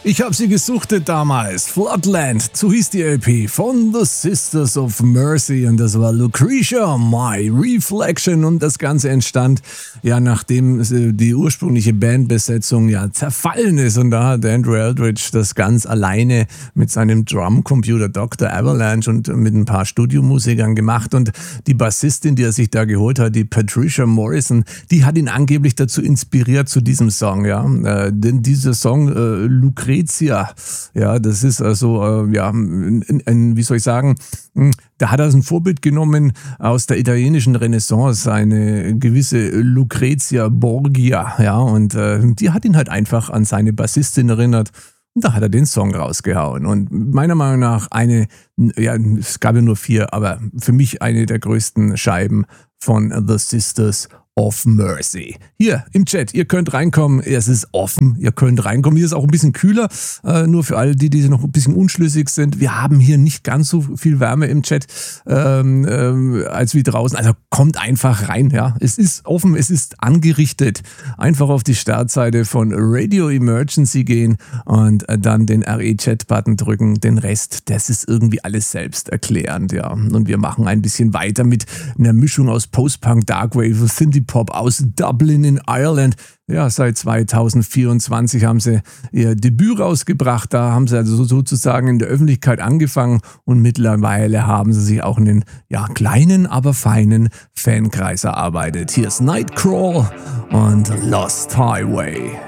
Ich habe sie gesuchtet damals. Floodland, so hieß die LP von The Sisters of Mercy und das war Lucretia, My Reflection und das Ganze entstand ja nachdem die ursprüngliche Bandbesetzung ja zerfallen ist und da hat Andrew Eldridge das ganz alleine mit seinem Drumcomputer Dr. Avalanche und mit ein paar Studiomusikern gemacht und die Bassistin, die er sich da geholt hat, die Patricia Morrison, die hat ihn angeblich dazu inspiriert zu diesem Song, ja, denn dieser Song Lucretia, ja, das ist also, wie soll ich sagen, da hat er ein Vorbild genommen aus der italienischen Renaissance, eine gewisse Lucrezia Borgia, ja, und die hat ihn halt einfach an seine Bassistin erinnert. Und da hat er den Song rausgehauen. Und meiner Meinung nach es gab ja nur 4, aber für mich eine der größten Scheiben von The Sisters of Mercy. Hier im Chat, ihr könnt reinkommen, es ist offen, ihr könnt reinkommen. Hier ist auch ein bisschen kühler, nur für alle, die noch ein bisschen unschlüssig sind. Wir haben hier nicht ganz so viel Wärme im Chat als wie draußen. Also kommt einfach rein, ja. Es ist offen, es ist angerichtet. Einfach auf die Startseite von Radio Emergency gehen und dann den RE-Chat-Button drücken. Den Rest, das ist irgendwie alles selbsterklärend, ja. Und wir machen ein bisschen weiter mit einer Mischung aus Post-Punk, Darkwave, Synthie-Pop aus Dublin in Ireland. Ja, seit 2024 haben sie ihr Debüt rausgebracht. Da haben sie also sozusagen in der Öffentlichkeit angefangen und mittlerweile haben sie sich auch einen kleinen, aber feinen Fankreis erarbeitet. Hier ist Nightcrawl und Lost Highway.